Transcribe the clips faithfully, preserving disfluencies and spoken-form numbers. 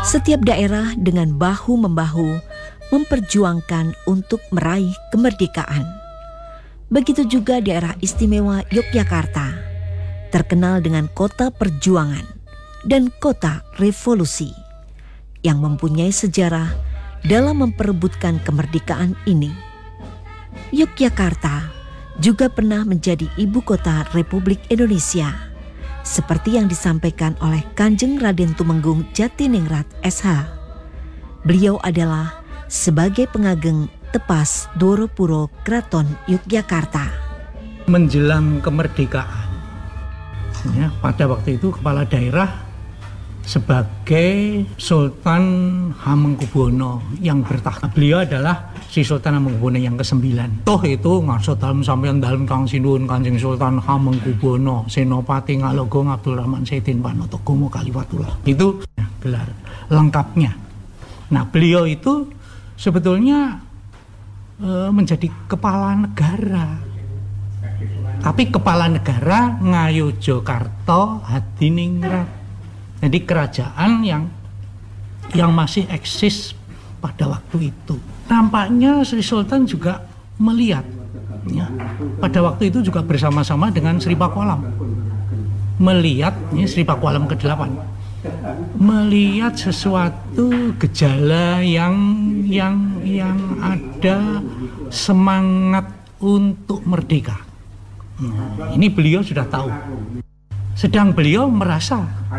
Setiap daerah dengan bahu-membahu memperjuangkan untuk meraih kemerdekaan. Begitu juga daerah istimewa Yogyakarta, terkenal dengan kota perjuangan dan kota revolusi, yang mempunyai sejarah dalam memperebutkan kemerdekaan ini. Yogyakarta juga pernah menjadi ibu kota Republik Indonesia, seperti yang disampaikan oleh Kanjeng Raden Tumenggung Jatiningrat S H. Beliau adalah sebagai pengageng tepas Dworopuro Kraton Yogyakarta. Menjelang kemerdekaan, ya, pada waktu itu kepala daerah sebagai Sultan Hamengkubuwono yang bertahta. Beliau adalah si Sultan Hamengkubuwono yang kesembilan. Toh itu ngarsa dalem sampeyan dalem Kang Sinuwun Kanjeng Sultan Hamengkubuwono Senopati Ngalogong Abdul Rahman Saidin Panotogomo Kaliwatullah. Itu ya, gelar lengkapnya. Nah, beliau itu sebetulnya e, menjadi kepala negara. Tapi kepala negara Ngayogyakarta Hadiningrat. Jadi kerajaan yang yang masih eksis pada waktu itu. Nampaknya Sri Sultan juga melihat, ya, pada waktu itu juga bersama-sama dengan Sri Pakualam, melihat, ini Sri Pakualam kedelapan, melihat sesuatu gejala yang yang yang ada semangat untuk merdeka. Nah, ini beliau sudah tahu. Sedang beliau merasa,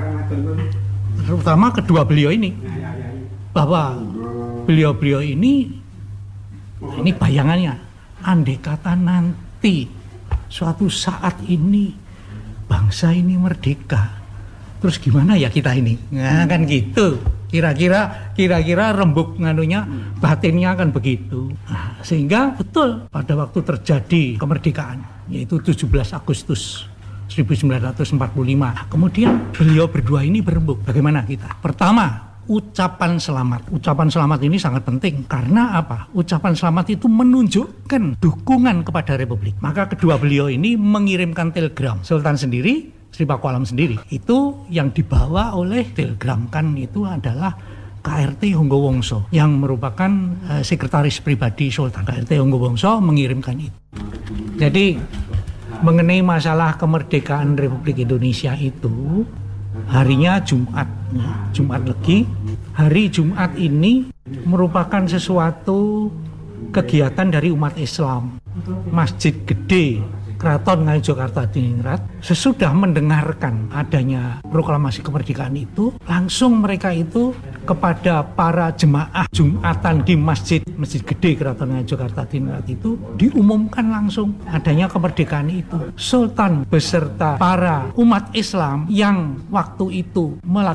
terutama kedua beliau ini, bahwa beliau-beliau ini, ini bayangannya, andai kata nanti suatu saat ini bangsa ini merdeka, terus gimana ya kita ini? Nah, kan gitu. Kira-kira kira-kira rembuk nganunya, batinnya kan begitu. Nah, sehingga betul pada waktu terjadi kemerdekaan, yaitu tujuh belas Agustus seribu sembilan ratus empat puluh lima. Kemudian beliau berdua ini berembuk. Bagaimana kita? Pertama, ucapan selamat. Ucapan selamat ini sangat penting. Karena apa? Ucapan selamat itu menunjukkan dukungan kepada Republik. Maka kedua beliau ini mengirimkan telegram. Sultan sendiri, Sri Pakualam sendiri. Itu yang dibawa oleh telegram kan itu adalah K R T Honggowongso yang merupakan uh, sekretaris pribadi Sultan. K R T Honggowongso mengirimkan itu. Jadi mengenai masalah kemerdekaan Republik Indonesia itu, harinya Jumat, Jumat Legi. Hari Jumat ini merupakan sesuatu kegiatan dari umat Islam. Masjid Gede Kraton Ngayogyakarta Hadiningrat sesudah mendengarkan adanya proklamasi kemerdekaan itu, langsung mereka itu kepada para jemaah Jumatan di Masjid Masjid Gede Kraton Ngayogyakarta Hadiningrat itu diumumkan langsung adanya kemerdekaan itu. Sultan beserta para umat Islam yang waktu itu melakukan